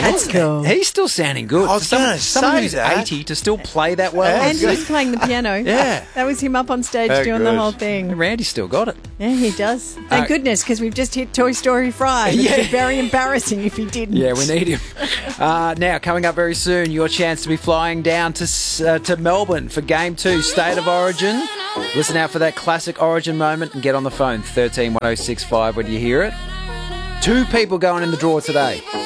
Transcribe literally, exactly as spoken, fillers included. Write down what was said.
That's cool. He's still sounding good. I was For gonna someone say who's that. eighty to still play that well. Yeah. And he was playing the piano. Yeah. That was him up on stage Very doing good. the whole thing. Randy's still got it. Yeah, he does. Thank Uh, goodness, because we've just hit Toy Story Friday. Yeah. It'd be very embarrassing if he didn't. Yeah, we need him. Uh, now, coming up very soon, your chance to be flying down to uh, to Melbourne for Game two, State of Origin. Listen out for that classic Origin moment and get on the phone, thirteen one oh six five when you hear it. Two people going in the draw today.